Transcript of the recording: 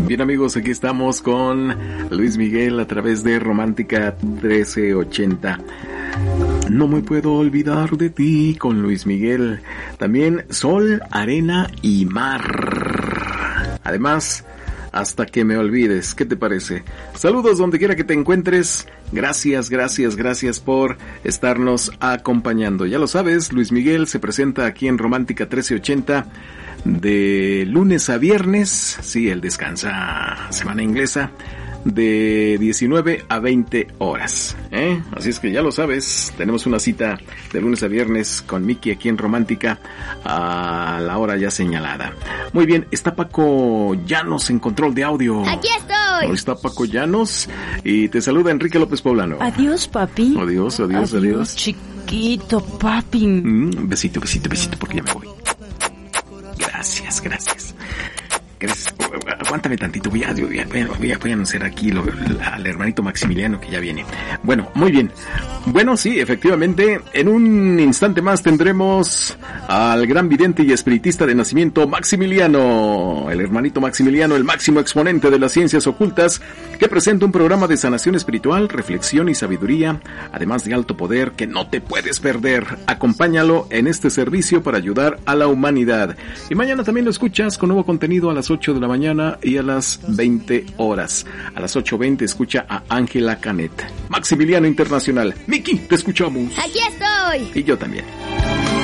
Bien amigos, aquí estamos con Luis Miguel a través de Romántica 1380. No me puedo olvidar de ti con Luis Miguel. También Sol, Arena y Mar. Además, Hasta que me olvides. ¿Qué te parece? Saludos donde quiera que te encuentres. Gracias por estarnos acompañando. Ya lo sabes, Luis Miguel se presenta aquí en Romántica 1380 de lunes a viernes. Sí, él descansa semana inglesa. De 19 a 20 horas. Así es que ya lo sabes, tenemos una cita de lunes a viernes con Miki aquí en Romántica a la hora ya señalada. Muy bien, está Paco Llanos en control de audio. ¡Aquí estoy! Está Paco Llanos y te saluda Enrique López Poblano. Adiós, papi. Adiós. Chiquito, papi. Besito, porque ya me voy. Gracias. Aguántame tantito, voy a anunciar aquí al hermanito Maximiliano que ya viene. Bueno, muy bien. Bueno, sí, efectivamente, en un instante más tendremos al gran vidente y espiritista de nacimiento Maximiliano, el hermanito Maximiliano, el máximo exponente de las ciencias ocultas, que presenta un programa de sanación espiritual, reflexión y sabiduría, además de alto poder que no te puedes perder. Acompáñalo en este servicio para ayudar a la humanidad. Y mañana también lo escuchas con nuevo contenido a las 8 de la mañana y a las 20 horas. A las 8:20 escucha a Ángela Canet. Maximiliano Internacional. Miki, te escuchamos. Aquí estoy. Y yo también.